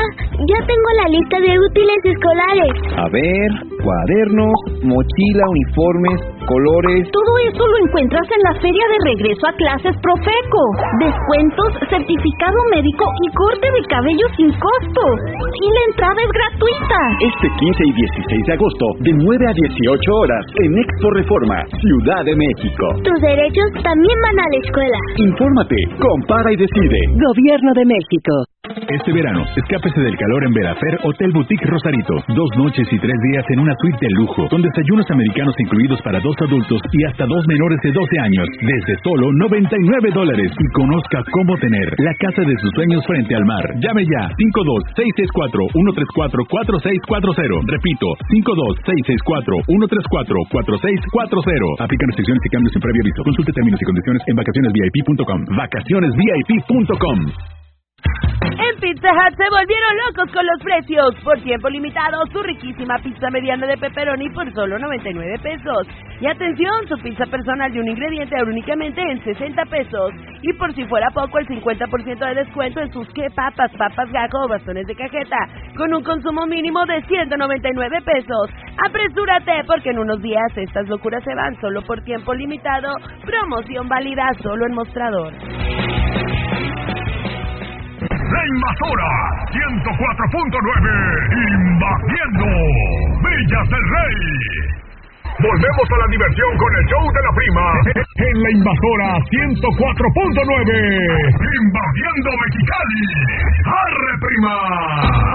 ya tengo la lista de útiles escolares. A ver, cuadernos, mochila, uniformes, colores... Todo eso lo encuentras en la feria de regreso a clases Profeco. Descuentos, certificado médico y corte de cabello sin costo. Y la entrada es gratuita. Este 15 y 16 de agosto, de 9 a 18 horas, en Expo Reforma, Ciudad de México. Tus derechos también van a la escuela. Infórmate, compara y decide. Gobierno de México. Este verano, escápese del calor en Verafer Hotel Boutique Rosarito. 2 noches y 3 días en una suite de lujo, con desayunos americanos incluidos para 2 adultos y hasta 2 menores de 12 años, desde solo $99. Y conozca cómo tener la casa de sus sueños frente al mar. Llame ya, 52-664-134-4640. Repito, 52-664-134-4640. Aplican restricciones y cambios sin previo aviso. Consulte términos y condiciones en vacacionesvip.com. Vacacionesvip.com. En Pizza Hut se volvieron locos con los precios. Por tiempo limitado, su riquísima pizza mediana de pepperoni por solo 99 pesos. Y atención, su pizza personal de un ingrediente ahora únicamente en 60 pesos. Y por si fuera poco, el 50% de descuento en sus papas gajo o bastones de cajeta, con un consumo mínimo de 199 pesos. Apresúrate, porque en unos días estas locuras se van solo por tiempo limitado. Promoción válida solo en Mostrador. La Invasora 104.9, invadiendo Villas del Rey. Volvemos a la diversión con el show de la prima en La Invasora 104.9, invadiendo Mexicali. ¡Arre, prima!